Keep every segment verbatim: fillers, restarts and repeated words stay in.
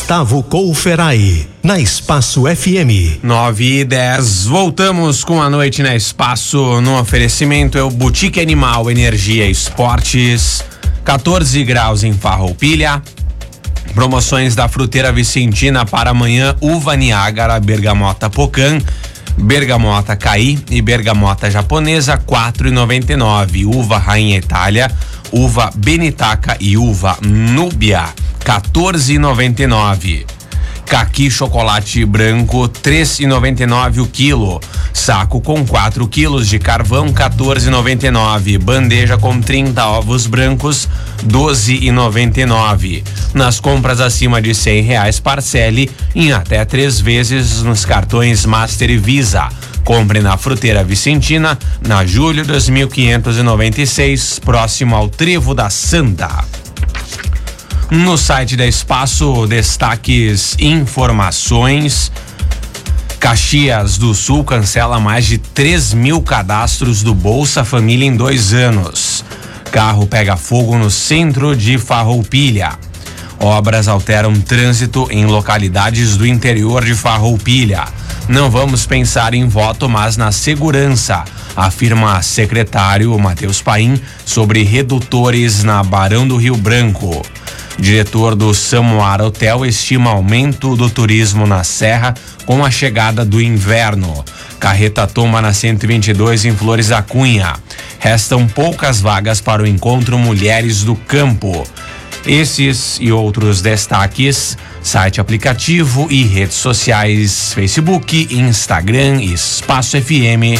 Gustavo Couferai, na Espaço F M. nove e dez, voltamos com a noite na Espaço. No oferecimento é o Boutique Animal Energia Esportes, quatorze graus em Farroupilha. Promoções da Fruteira Vicentina para amanhã: uva Niágara, bergamota Pocan, bergamota Caí e bergamota japonesa, quatro e noventa e nove. Uva Rainha Itália, uva Benitaca e uva Núbia, quatorze e noventa e nove. Caqui chocolate branco, três e noventa e nove o quilo. Saco com quatro quilos de carvão, quatorze e noventa e nove. Bandeja com trinta ovos brancos, doze e noventa e nove. Nas compras acima de cem reais, parcele em até três vezes nos cartões Master e Visa. Compre na Fruteira Vicentina, na Júlio dois mil quinhentos e noventa e seis, próximo ao Trevo da Santa. No site da Espaço, destaques, informações. Caxias do Sul cancela mais de três mil cadastros do Bolsa Família em dois anos. Carro pega fogo no centro de Farroupilha. Obras alteram trânsito em localidades do interior de Farroupilha. Não vamos pensar em voto, mas na segurança, afirma secretário Matheus Paim sobre redutores na Barão do Rio Branco. Diretor do Samoar Hotel estima aumento do turismo na Serra com a chegada do inverno. Carreta tomba na cento e vinte e dois em Flores da Cunha. Restam poucas vagas para o encontro Mulheres do Campo. Esses e outros destaques, site, aplicativo e redes sociais, Facebook, Instagram, Espaço F M.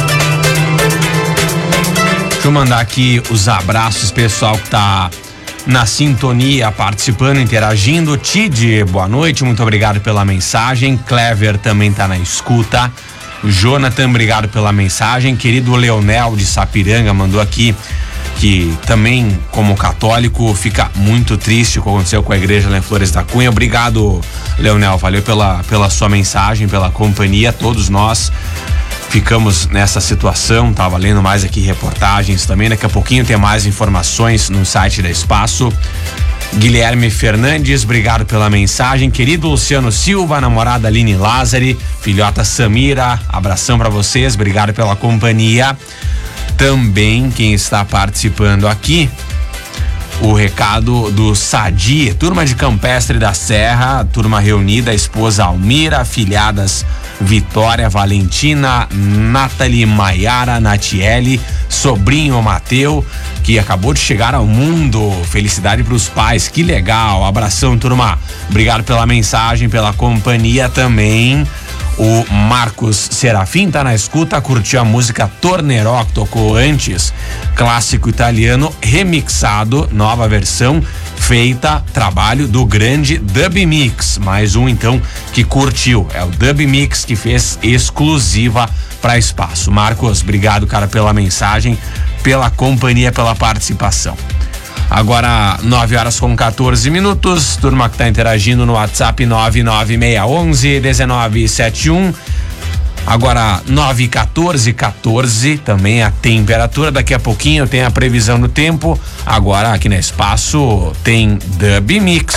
Deixa eu mandar aqui os abraços, pessoal que tá na sintonia, participando, interagindo. Tid, boa noite, muito obrigado pela mensagem. Clever também tá na escuta. Jonathan, obrigado pela mensagem. Querido Leonel de Sapiranga mandou aqui que também, como católico, fica muito triste o que aconteceu com a igreja lá em Flores da Cunha. Obrigado, Leonel, valeu pela, pela sua mensagem, pela companhia. Todos nós ficamos nessa situação. Tava lendo mais aqui reportagens também. Daqui a pouquinho tem mais informações no site da Espaço. Guilherme Fernandes, obrigado pela mensagem. Querido Luciano Silva, namorada Aline Lázari, filhota Samira, abração pra vocês, obrigado pela companhia. Também quem está participando aqui, o recado do Sadi, turma de Campestre da Serra, turma reunida, esposa Almira, afilhadas Vitória, Valentina, Nathalie, Maiara, Natiele, sobrinho Mateu, que acabou de chegar ao mundo. Felicidade para os pais, que legal. Abração, turma. Obrigado pela mensagem, pela companhia também. O Marcos Serafim tá na escuta, curtiu a música Tornerò, que tocou antes, clássico italiano remixado, nova versão feita, trabalho do grande Dub Mix. Mais um então que curtiu, é o Dub Mix que fez exclusiva para Espaço. Marcos, obrigado, cara, pela mensagem, pela companhia, pela participação. Agora nove horas com quatorze minutos, turma que tá interagindo no WhatsApp nove nove seis um um, um nove sete um. Agora nove e quatorze, quatorze também a temperatura. Daqui a pouquinho tem a previsão do tempo. Agora aqui na Espaço tem Dub Mix.